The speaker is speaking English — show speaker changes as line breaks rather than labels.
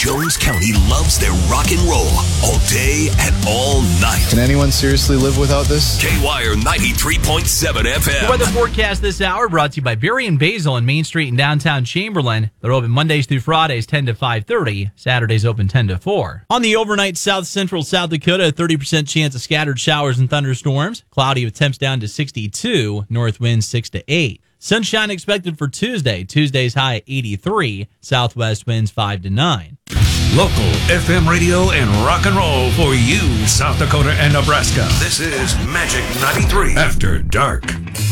Jones County loves their rock and roll all day and all night.
Can anyone seriously live without this?
K-Wire 93.7 FM.
The weather forecast this hour brought to you by Berry and Basil on Main Street in downtown Chamberlain. They're open Mondays through Fridays 10 to 5:30. Saturdays open 10 to 4. On the overnight, south central South Dakota, a 30% chance of scattered showers and thunderstorms. Cloudy with temps down to 62. North winds 6 to 8. Sunshine expected for Tuesday. Tuesday's high 83. Southwest winds 5 to 9.
Local FM radio and rock and roll for you, South Dakota and Nebraska.
This is Magic 93
After Dark.